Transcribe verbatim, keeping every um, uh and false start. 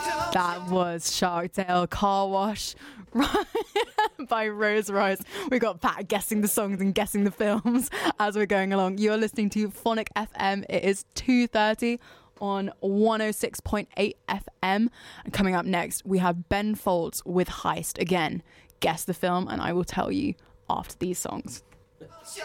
That was Sharkdale Car Wash by Rose Rose. We got Pat guessing the songs and guessing the films as we're going along. You're listening to Phonic F M. It is two thirty on one oh six point eight F M. And coming up next, we have Ben Folds with Heist. Again, guess the film and I will tell you after these songs. Show